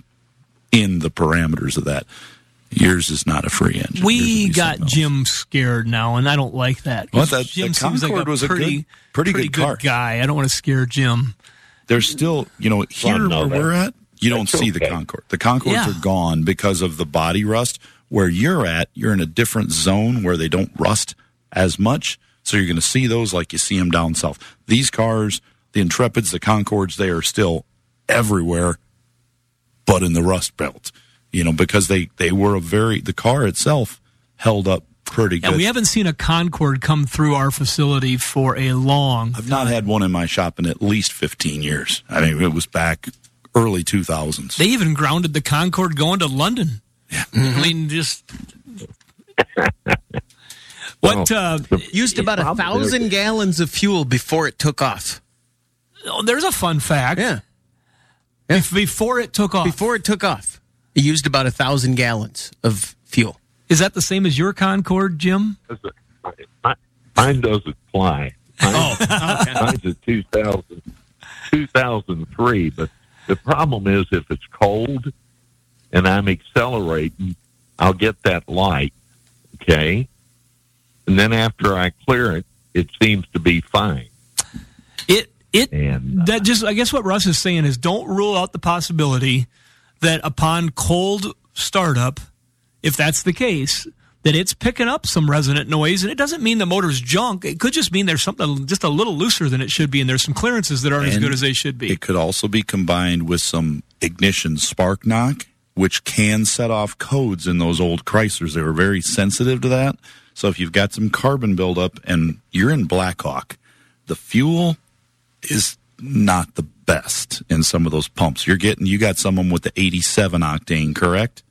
in the parameters of that. Yours is not a free engine. We got Jim scared now, and I don't like that. 'cause Well, that- Jim the seems like Concorde a was a pretty, good- pretty good car. guy. I don't want to scare Jim. There's still, you know, here know where that. we're at, you don't That's see the okay. Concorde. The Concordes Yeah. are gone because of the body rust. Where you're at, you're in a different zone where they don't rust as much. So you're going to see those like you see them down south. These cars, the Intrepids, the Concordes, they are still everywhere, but in the rust belt. You know, because they, they were a very, the car itself held up pretty good. And we haven't seen a Concorde come through our facility for a long I've not had one in my shop in at least fifteen years. I mean, it was back early two thousands. They even grounded the Concorde going to London. Yeah. I mean, just what uh, Used about a thousand gallons of fuel before it took off. oh, there's a fun fact. Yeah. Bef- Before it took off. Before it took off, it used about a thousand gallons of fuel. Is that the same as your Concorde, Jim? Mine- Mine doesn't fly. Mine, Oh, okay. Mine's a two thousand, two thousand three, but the problem is if it's cold and I'm accelerating, I'll get that light, okay? And then after I clear it, it seems to be fine. It it And uh, that just I guess what Russ is saying is don't rule out the possibility that upon cold startup, if that's the case, that it's picking up some resonant noise, and it doesn't mean the motor's junk. It could just mean there's something just a little looser than it should be, and there's some clearances that aren't And as good as they should be. It could also be combined with some ignition spark knock, which can set off codes in those old Chryslers. They were very sensitive to that. So if you've got some carbon buildup and you're in Blackhawk, the fuel is not the best in some of those pumps. You're getting, you got someone with the eighty-seven octane, correct?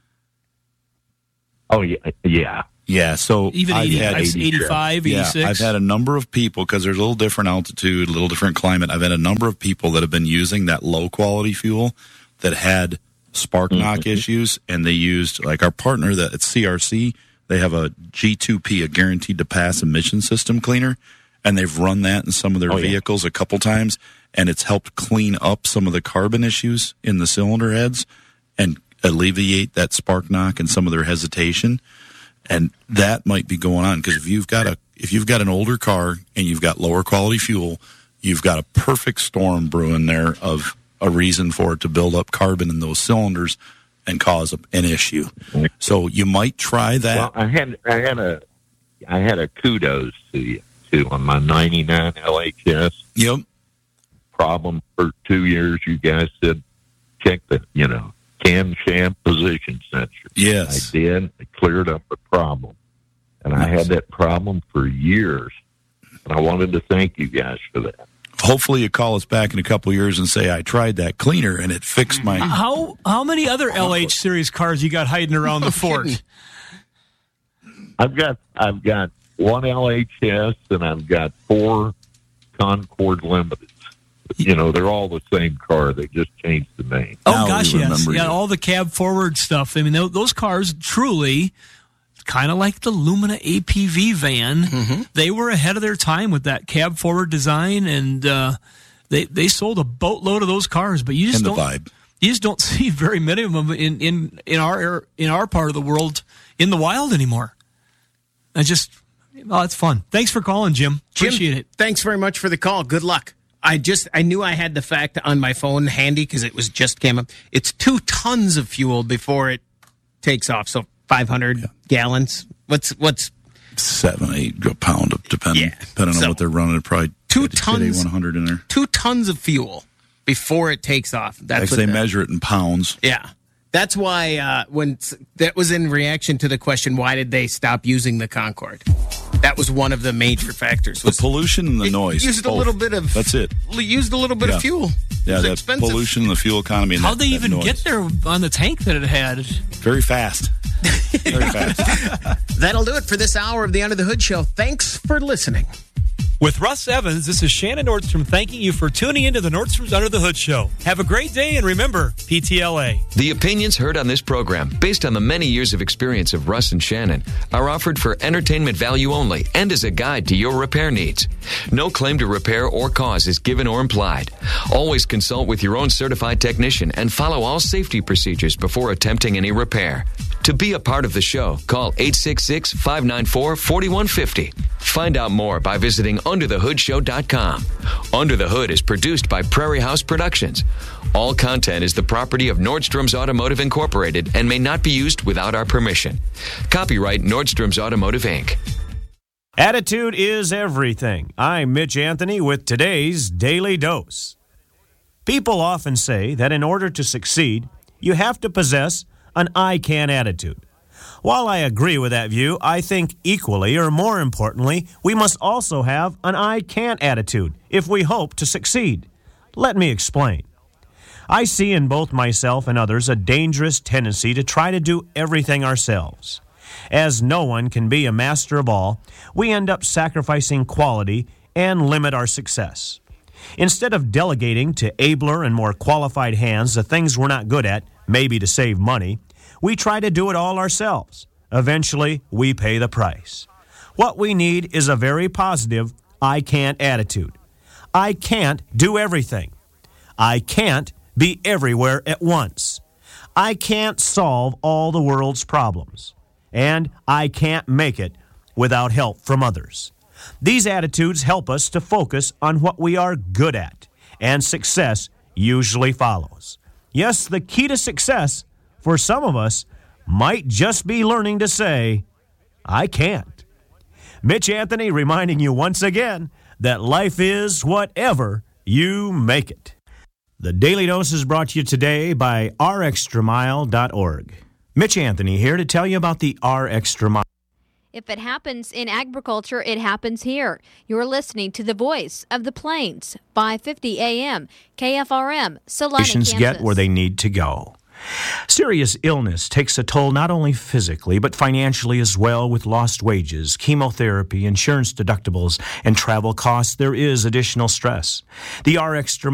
Oh, yeah. Yeah. Yeah, so Even I've eighty, had eighty-five, eighty-six. Yeah, I've had a number of people, because there's a little different altitude, a little different climate. I've had a number of people that have been using that low quality fuel that had spark Mm-hmm. knock issues, and they used, like our partner that at C R C, they have a G two P, a guaranteed to pass emission system cleaner, and they've run that in some of their Oh, yeah. vehicles a couple times, and it's helped clean up some of the carbon issues in the cylinder heads and alleviate that spark knock and some of their hesitation. And that might be going on, because if you've got a if you've got an older car and you've got lower quality fuel, you've got a perfect storm brewing there of a reason for it to build up carbon in those cylinders and cause a, an issue. So you might try that. Well, I had I had a I had a kudos to you too on my ninety-nine L H S. Yep. Problem for two years. You guys said check the you know camshaft position sensor. Yes, I did. It cleared up the problem, and I had that problem for years. And I wanted to thank you guys for that. Hopefully you call us back in a couple of years and say, I tried that cleaner and it fixed my... How how many other L H series cars you got hiding around the fort? I've got I've got one L H S and I've got four Concord Limiteds. You know, they're all the same car. They just changed the name. Oh, gosh, yes. Yeah, all the cab forward stuff. I mean, those, those cars truly, kind of like the Lumina A P V van, Mm-hmm. they were ahead of their time with that cab forward design, and uh, they they sold a boatload of those cars. But you just And the don't vibe. you just don't see very many of them in in in our in our part of the world in the wild anymore. I just, oh, it's fun. Thanks for calling, Jim. Jim, Appreciate it. Thanks very much for the call. Good luck. I just I knew I had the fact on my phone handy because it was just came up. It's two tons of fuel before it takes off. So five hundred gallons. What's what's Seven, eight a pound, depending, Yeah. depending So, on what they're running. Probably two get a tons- one hundred in there. two tons of fuel before it takes off? That's Actually, what they the- measure it in pounds. Yeah. That's why uh, when that was in reaction to the question, why did they stop using the Concorde? That was one of the major factors. The pollution and the noise. Used a both. little bit of That's it. used a little bit Yeah. of fuel. It Yeah, was that expensive. pollution and the fuel economy. And How'd that, they that even noise. get there on the tank that it had? Very fast. Very fast. That'll do it for this hour of the Under the Hood Show. Thanks for listening. With Russ Evans, this is Shannon Nordstrom thanking you for tuning into the Nordstrom's Under the Hood Show. Have a great day, and remember, P T L A. The opinions heard on this program, based on the many years of experience of Russ and Shannon, are offered for entertainment value only and as a guide to your repair needs. No claim to repair or cause is given or implied. Always consult with your own certified technician and follow all safety procedures before attempting any repair. To be a part of the show, call eight six six, five nine four, four one five zero. Find out more by visiting under the hood show dot com. Under the Hood is produced by Prairie House Productions. All content is the property of Nordstrom's Automotive Incorporated and may not be used without our permission. Copyright Nordstrom's Automotive, Incorporated. Attitude is everything. I'm Mitch Anthony with today's Daily Dose. People often say that in order to succeed, you have to possess an I can attitude. While I agree with that view, I think equally, or more importantly, we must also have an I can't attitude if we hope to succeed. Let me explain. I see in both myself and others a dangerous tendency to try to do everything ourselves. As no one can be a master of all, we end up sacrificing quality and limit our success. Instead of delegating to abler and more qualified hands the things we're not good at, maybe to save money, we try to do it all ourselves. Eventually, we pay the price. What we need is a very positive I can't attitude. I can't do everything. I can't be everywhere at once. I can't solve all the world's problems. And I can't make it without help from others. These attitudes help us to focus on what we are good at, and success usually follows. Yes, the key to success for some of us might just be learning to say, I can't. Mitch Anthony reminding you once again that life is whatever you make it. The Daily Dose is brought to you today by r extra mile dot org. Mitch Anthony here to tell you about the R Extra Mile. If it happens in agriculture, it happens here. You're listening to the voice of the Plains, five fifty A M, K F R M, Salina, Kansas. Get where they need to go. Serious illness takes a toll not only physically, but financially as well, with lost wages, chemotherapy, insurance deductibles, and travel costs. There is additional stress. The R Extra